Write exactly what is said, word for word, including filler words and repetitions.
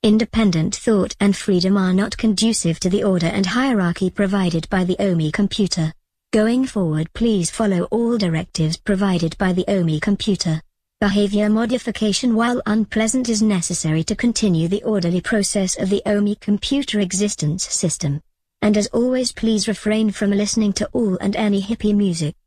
Independent thought and freedom are not conducive to the order and hierarchy provided by the O M I computer. Going forward, please follow all directives provided by the O M I computer. Behavior modification, while unpleasant, is necessary to continue the orderly process of the O M I computer existence system. And as always, please refrain from listening to all and any hippie music.